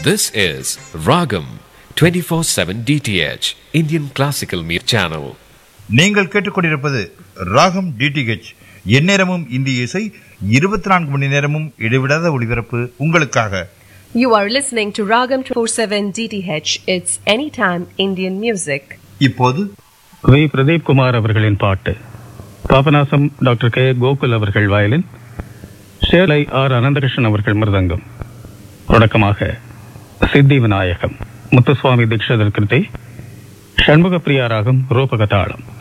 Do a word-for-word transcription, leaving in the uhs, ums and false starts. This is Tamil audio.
This is Ragam twenty-four seven D T H Indian Classical Music Channel. நீங்கள் கேட்டுக்கொண்டிருப்பது ராகம் டிடிஹெச், எந்நேரமும் இந்திய இசை, இருபத்தி நான்கு மணி நேரமும் இடைவிடாத ஒளிபரப்பு உங்களுக்காக. You are listening to Ragam twenty-four seven D T H. It's anytime Indian music. இப்போது வி பிரதீப் குமார் அவர்களின் பாட்டு. பாபநாசம் டாக்டர் கே கோகுல் அவர்கள் வயலின், ஷேலை ஆர் அனந்தகிருஷ்ணன் அவர்கள் மிருதங்கம். தொடக்கமாக சித்தி விநாயகம், முத்துசுவாமி தீட்சிதர் கிருதி, ஷண்முக பிரியா ராகம், ரூபகதாளம்.